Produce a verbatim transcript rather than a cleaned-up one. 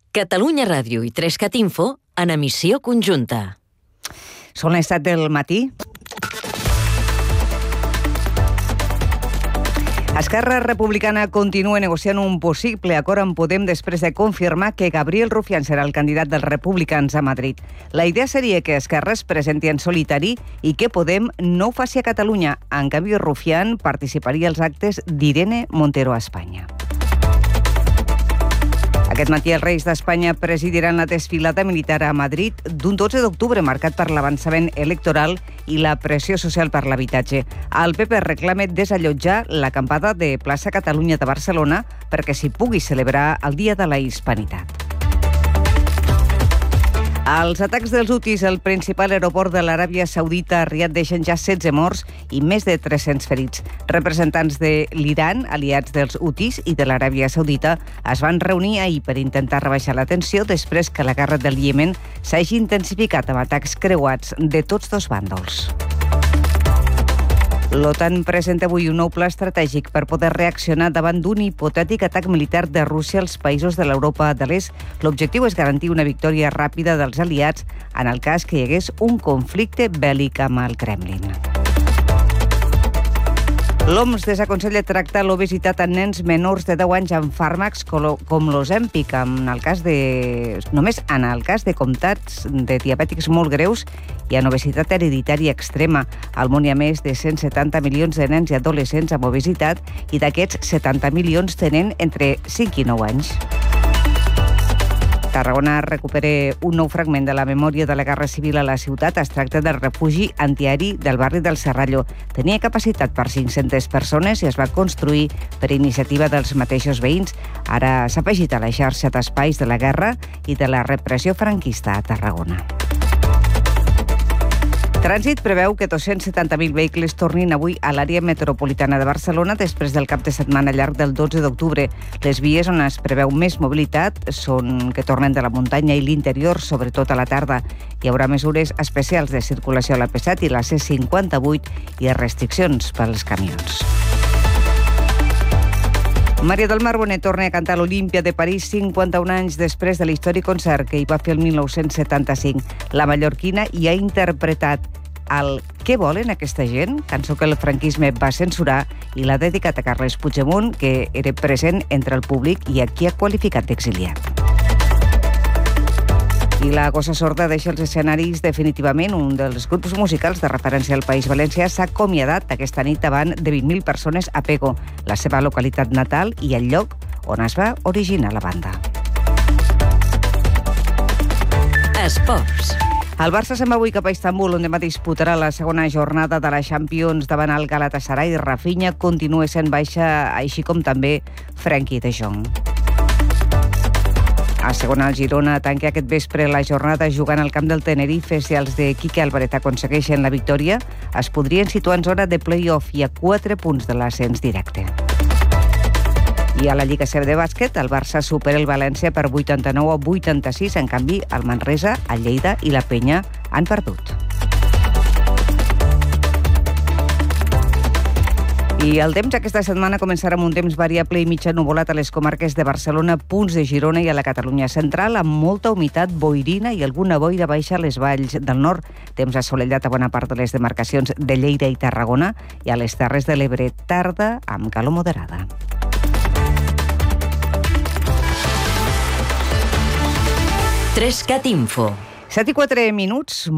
Catalunya Ràdio i tres cat Info en emissió conjunta. Són les set del matí. Esquerra Republicana continua negociant un possible acord amb Podem després de confirmar que Gabriel Rufián serà el candidat dels republicans a Madrid. La idea seria que Esquerra es presenti en solitari i que Podem no ho faci a Catalunya. En canvi, Rufián participaria als actes d'Irene Montero a Espanya. Aquest matí els Reis d'Espanya presidiran la desfilada militar a Madrid d'un dotze d'octubre marcat per l'avançament electoral i la pressió social per l'habitatge. El P P reclama desallotjar l'acampada de plaça Catalunya de Barcelona perquè s'hi pugui celebrar el Dia de la Hispanitat. Els atacs dels hutis al principal aeroport de l'Aràbia Saudita a Riad deixen ja setze morts i més de tres-cents ferits. Representants de l'Iran, aliats dels hutis i de l'Aràbia Saudita, es van reunir ahir per intentar rebaixar la tensió després que la guerra del Iemen s'hagi intensificat amb atacs creuats de tots dos bàndols. L'OTAN presenta avui un nou pla estratègic per poder reaccionar davant d'un hipotètic atac militar de Rússia als països de l'Europa de l'Est. L'objectiu és garantir una victòria ràpida dels aliats en el cas que hi hagués un conflicte bèl·lic amb el Kremlin. L'O M S desaconsella tractar l'obesitat en nens menors de deu anys amb fàrmacs com l'Ozempic, en el cas de... només en el cas de comtats de diabètics molt greus i en obesitat hereditària extrema. Al món hi ha més de cent setanta milions de nens i adolescents amb obesitat i d'aquests setanta milions tenen entre cinc i nou anys. Tarragona recupera un nou fragment de la memòria de la Guerra Civil a la ciutat. Es tracta del refugi antiaeri del barri del Serrallo. Tenia capacitat per cinc-centes persones i es va construir per iniciativa dels mateixos veïns. Ara s'ha afegit a la xarxa d'espais de la guerra i de la repressió franquista a Tarragona. Trànsit preveu que dos-cents setanta mil vehicles tornin avui a l'àrea metropolitana de Barcelona després del cap de setmana llarg del dotze d'octubre. Les vies on es preveu més mobilitat són que tornen de la muntanya i l'interior, sobretot a la tarda. Hi haurà mesures especials de circulació a l'A P set i la C cinquanta-vuit i restriccions pels camions. Maria del Mar Bonet torna a cantar a l'Olímpia de París cinquanta-un anys després de l'històric concert que hi va fer el mil nou-cents setanta-cinc. La mallorquina hi ha interpretat el Què volen aquesta gent?, cançó que el franquisme va censurar, i l'ha dedicat a Carles Puigdemont, que era present entre el públic i a qui ha qualificat d'exiliat. I la Gossa Sorda deixa els escenaris definitivament. Un dels grups musicals de referència al País Valencià s'ha acomiadat aquesta nit davant de vint mil persones a Pego, la seva localitat natal i el lloc on es va originar la banda. Esports. El Barça se'n va avui cap a Istanbul, on demà disputarà la segona jornada de la Champions davant el Galatasaray. Rafinha continua sent baixa, així com també Frenkie de Jong. A segona, el Girona tanca aquest vespre la jornada jugant al camp del Tenerife. Si els de Quique Álvarez aconsegueixen la victòria, es podrien situar en zona de play-off i a quatre punts de l'ascens directe. I a la Lliga C de bàsquet, el Barça supera el València per vuitanta-nou a vuitanta-sis. En canvi, el Manresa, el Lleida i la Penya han perdut. I el temps aquesta setmana començarà amb un temps variable i mitja nuvolat a les comarques de Barcelona, punts de Girona i a la Catalunya central, amb molta humitat, boirina i alguna boira baixa a les valls del nord. Temps assolellat a bona part de les demarcacions de Lleida i Tarragona i a les Terres de l'Ebre, tarda amb calor moderada. tres cat Info. set i quatre minuts.